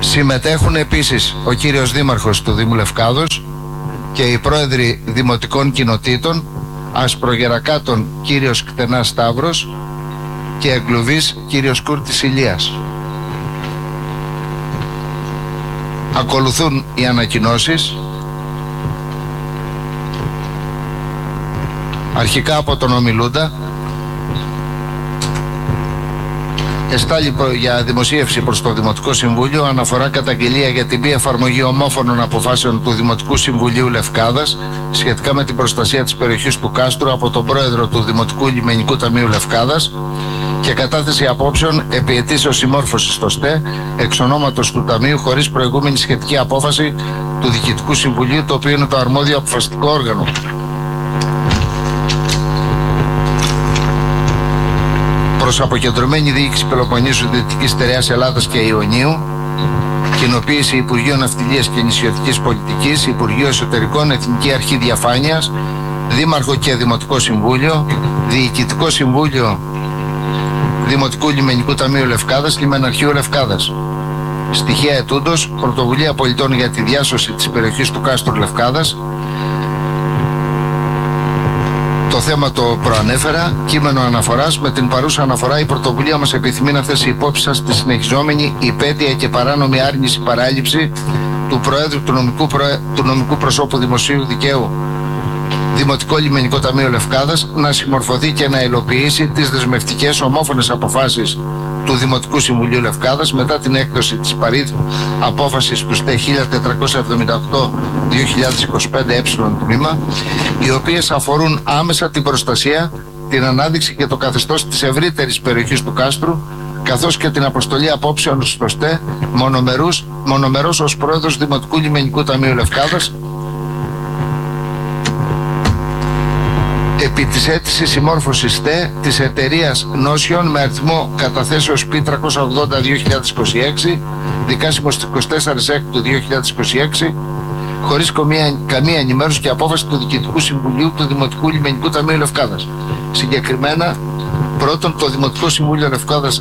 Συμμετέχουν επίσης ο κύριος Δήμαρχος του Δήμου Λευκάδος και οι πρόεδροι δημοτικών κοινοτήτων, Ασπρογερακάτων κύριος Κτενάς Σταύρος και Εγκλουβής κύριος Κούρτης Ηλίας. Ακολουθούν οι ανακοινώσεις. Αρχικά από τον ομιλούντα. Εστάλει για δημοσίευση προς το Δημοτικό Συμβούλιο αναφορά καταγγελία για την μη εφαρμογή ομόφωνων αποφάσεων του Δημοτικού Συμβουλίου Λευκάδας σχετικά με την προστασία της περιοχής του Κάστρου από τον πρόεδρο του Δημοτικού Λιμενικού Ταμείου Λευκάδας και κατάθεση απόψεων επί αιτήσεως συμμόρφωσης στο ΣΤΕ εξ ονόματος του Ταμείου χωρίς προηγούμενη σχετική απόφαση του Διοικητικού Συμβουλίου, το οποίο είναι το αρμόδιο αποφασιστικό όργανο. Προς αποκεντρωμένη διοίκηση Πελοποννήσου, Δυτικής Στερεάς Ελλάδας και Ιωνίου, κοινοποίηση Υπουργείου Ναυτιλίας και Νησιωτικής Πολιτικής, Υπουργείο Εσωτερικών, Εθνική Αρχή Διαφάνειας, Δήμαρχο και Δημοτικό Συμβούλιο, Διοικητικό Συμβούλιο Δημοτικού Λιμενικού Ταμείου Λευκάδας, Λιμεναρχείο Λευκάδας. Στοιχεία ετούντος, πρωτοβουλία πολιτών για τη διάσωση της περιοχής του Κάστρου Λευκάδας. Το θέμα το προανέφερα, κείμενο αναφοράς. Με την παρούσα αναφορά η πρωτοβουλία μας επιθυμεί να θέσει υπόψη σας τη συνεχιζόμενη υπέτεια και παράνομη άρνηση παράληψη του Προέδρου του νομικού προσώπου Δημοσίου Δικαίου Δημοτικό Λιμενικό Ταμείο Λευκάδας να συμμορφωθεί και να υλοποιήσει τις δεσμευτικές ομόφωνες αποφάσεις του Δημοτικού Συμβουλίου Λευκάδας μετά την έκδοση της παρήθου απόφασης του ΣΤΕ 1478-2025 τμήμα, οι οποίες αφορούν άμεσα την προστασία, την ανάδειξη και το καθεστώς της ευρύτερης περιοχής του Κάστρου, καθώς και την αποστολή απόψεων στο ΣΤΕ μονομερός ως πρόεδρος Δημοτικού Λιμενικού Ταμείου Λευκάδας επί της αίτησης συμμόρφωσης ΣΤΕ της εταιρείας Νόσιον με αριθμό καταθέσεως P380-2026, δικάσιμο στις 24 του 2026, χωρίς καμία ενημέρωση και απόφαση του Διοικητικού Συμβουλίου του Δημοτικού Λιμενικού Ταμείου Λευκάδας. Συγκεκριμένα, πρώτον, το Δημοτικό Συμβούλιο Λευκάδας